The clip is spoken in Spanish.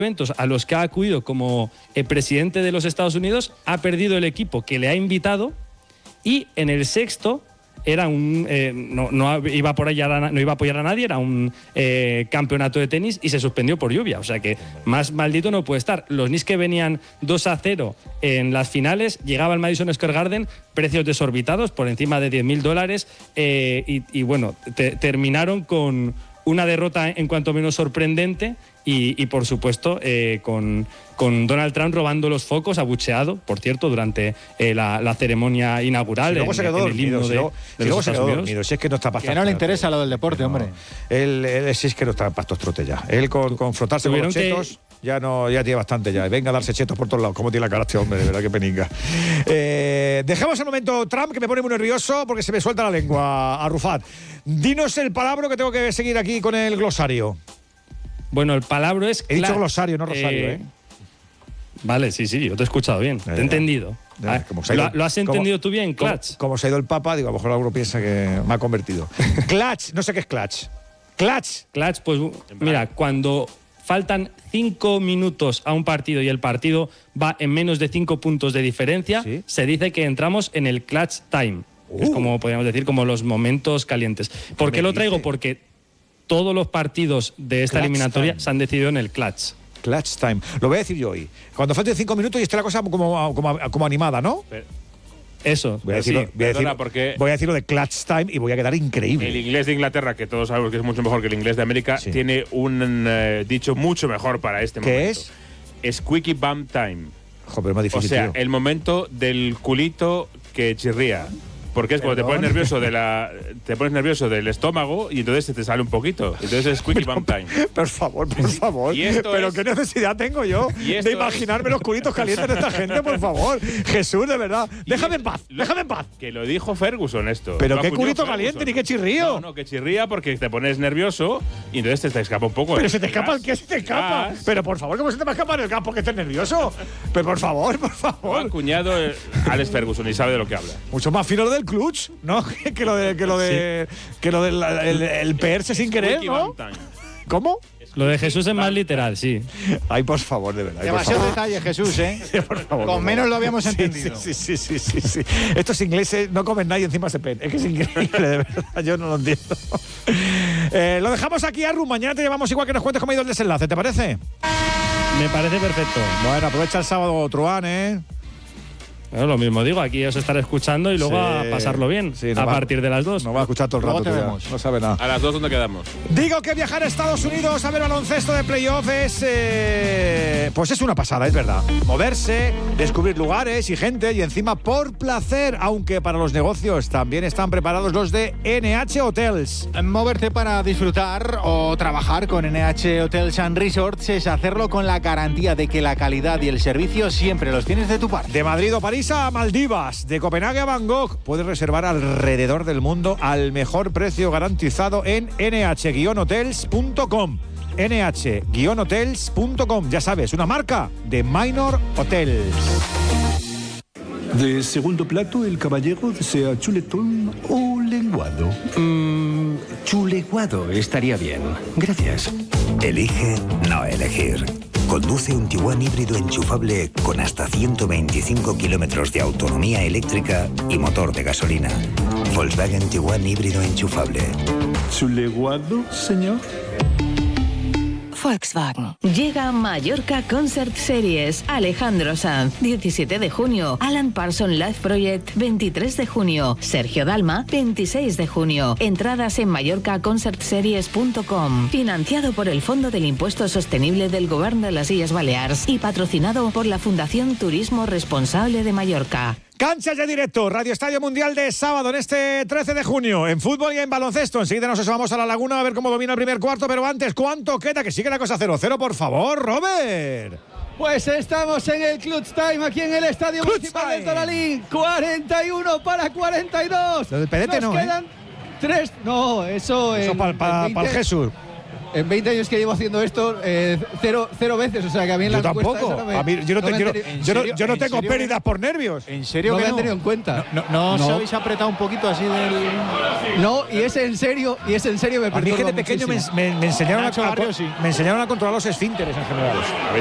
eventos a los que ha acudido como presidente de los Estados Unidos, ha perdido el equipo que le ha invitado, y en el sexto era no iba a apoyar a nadie, era un campeonato de tenis y se suspendió por lluvia. O sea que más maldito no puede estar. Los Knicks, que venían 2-0 en las finales, llegaba al Madison Square Garden, precios desorbitados, por encima de $10,000, y bueno, terminaron con una derrota en cuanto menos sorprendente, y por supuesto con Donald Trump robando los focos, abucheado, por cierto, durante la ceremonia inaugural. Si luego se quedó dormido, si es que no está para... Que no le interesa lo del deporte, hombre. Él sí es que no está para estos trotes ya. Él con frotarse con los chetos ya tiene bastante ya. Venga a darse chetos por todos lados. ¿Cómo tiene la cara este hombre? De verdad que peninga. Dejemos el momento Trump, que me pone muy nervioso porque se me suelta la lengua. Arrufat, dinos el palabra que tengo que seguir aquí con el glosario. Bueno, el palabra es... He dicho glosario, no rosario, Vale, sí, yo te he escuchado bien, te he entendido. ¿Lo has entendido tú bien, Clutch? Como se ha ido el Papa, digo, a lo mejor alguno piensa que me ha convertido. Clutch, no sé qué es clutch. Clutch, pues mira, cuando faltan 5 minutos a un partido y el partido va en menos de 5 puntos de diferencia, ¿sí?, se dice que entramos en el clutch time. Es como, podríamos decir, como los momentos calientes. ¿Por qué lo traigo? Porque todos los partidos de esta eliminatoria se han decidido en el clutch. Clutch time. Lo voy a decir yo hoy. Cuando falten 5 minutos y esté la cosa como animada, ¿no? Eso. Voy a decirlo de clutch time y voy a quedar increíble. El inglés de Inglaterra, que todos sabemos que es mucho mejor que el inglés de América, tiene un dicho mucho mejor para este momento. ¿Qué es? Squeaky bum time. Joder, pero es más difícil, o sea, tío. El momento del culito que chirría. Porque es cuando te pones nervioso del estómago y entonces se te sale un poquito. Entonces es squeaky bum time. Por favor. Pero qué necesidad tengo yo de imaginarme los culitos calientes de esta gente, por favor. Jesús, de verdad. Déjame en paz. Que lo dijo Ferguson esto. Pero qué culito caliente ni qué chirrío. No, que chirría porque te pones nervioso y entonces te escapa un poco. Pero se te escapa el que se te escapa. Pero por favor, ¿cómo se te va a escapar el gas porque estés nervioso? Pero por favor. Lo ha acuñado Alex Ferguson y sabe de lo que habla. Mucho más fino lo del clutch, ¿no? que lo del perse sin querer, ¿no? ¿Cómo? Lo de Jesús es más literal, sí. Ay, por favor, de verdad. Demasiado detalle, Jesús, ¿eh? Por favor, con menos lo habíamos entendido. Sí. Estos ingleses no comen nada y encima se pen. Es que es increíble, de verdad. Yo no lo entiendo. Lo dejamos aquí, Arru. Mañana te llevamos igual que nos cuentes cómo ha ido el desenlace. ¿Te parece? Me parece perfecto. Bueno, aprovecha el sábado, Truán, ¿eh? Bueno, lo mismo digo, aquí os estaré escuchando y luego a pasarlo bien, a partir de las 2. No va a escuchar todo el rato. Luego te vemos. No sabe nada. A las 2, ¿dónde quedamos? Digo que viajar a Estados Unidos a ver baloncesto de playoff pues es una pasada, es verdad. Moverse, descubrir lugares y gente, y encima por placer, aunque para los negocios también están preparados los de NH Hotels. Moverte para disfrutar o trabajar con NH Hotels and Resorts es hacerlo con la garantía de que la calidad y el servicio siempre los tienes de tu parte. De Madrid o París a Maldivas, de Copenhague a Bangkok, puedes reservar alrededor del mundo al mejor precio garantizado en nh-hotels.com. nh-hotels.com, ya sabes, una marca de Minor Hotels. De segundo plato, el caballero desea chuletón o lenguado. Chuleguado estaría bien. Gracias. Elige no elegir. Conduce un Tiguan híbrido enchufable con hasta 125 kilómetros de autonomía eléctrica y motor de gasolina. Volkswagen Tiguan híbrido enchufable. ¿Chuleguado, señor? Volkswagen. Llega Mallorca Concert Series. Alejandro Sanz, 17 de junio. Alan Parsons Live Project, 23 de junio. Sergio Dalma, 26 de junio. Entradas en mallorcaconcertseries.com. Financiado por el Fondo del Impuesto Sostenible del Govern de las Illes Balears y patrocinado por la Fundación Turismo Responsable de Mallorca. Canchas de directo, Radio Estadio Mundial de sábado en este 13 de junio, en fútbol y en baloncesto. Enseguida nos asomamos a la Laguna a ver cómo domina el primer cuarto, pero antes, ¿cuánto queda? Que sigue la cosa 0-0, por favor, Robert. Pues estamos en el Clutch Time aquí en el Estadio Municipal de Toralín. 41 para 42. Lo del pedete nos no, quedan 3. No, eso para el Jesús. En 20 años que llevo haciendo esto, cero veces. O sea, que a mí en la Yo tampoco. Yo no tengo pérdidas por nervios. ¿En serio no que me han tenido en cuenta. ¿No os habéis apretado un poquito así del...? No, y es en serio me A mí que de pequeño me enseñaron a controlar los esfínteres en general.